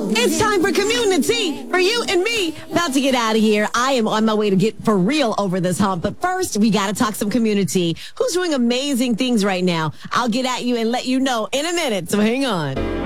It's time for community for you and me. About to get out of here. I am on my way to get for real over this hump. But first, we got to talk some community. Who's doing amazing things right now? I'll get at you and let you know in a minute. So hang on.